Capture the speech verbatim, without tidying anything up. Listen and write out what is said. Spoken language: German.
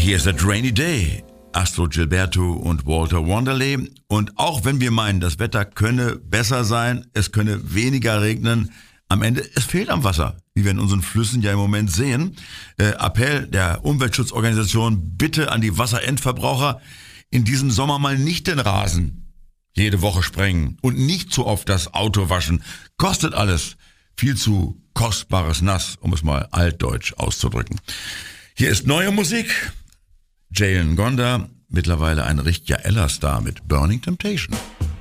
Hier ist der Rainy Day. Astro Gilberto und Walter Wanderley. Und auch wenn wir meinen, das Wetter könne besser sein, es könne weniger regnen, am Ende, es fehlt am Wasser, wie wir in unseren Flüssen ja im Moment sehen. Äh, Appell der Umweltschutzorganisation, bitte an die Wasserendverbraucher, in diesem Sommer mal nicht den Rasen jede Woche sprengen und nicht zu oft das Auto waschen. Kostet alles viel zu kostbares Nass, um es mal altdeutsch auszudrücken. Hier ist neue Musik. Jalen Gonda, mittlerweile ein richtiger Ella-Star mit Burning Temptation.